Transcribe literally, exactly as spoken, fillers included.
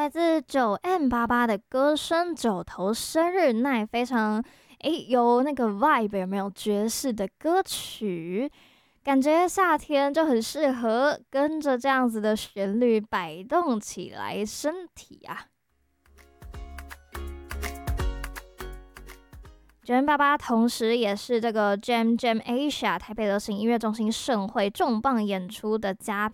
来自九 M 八八的歌声九头生日奈，非常诶有那个 vibe， 有没有爵士的歌曲？感觉夏天就很适合跟着这样子的旋律摆动起来身体啊。九 M 八八同时也是这个 Jam Jam Asia 台北流行音乐中心盛会重磅演出的嘉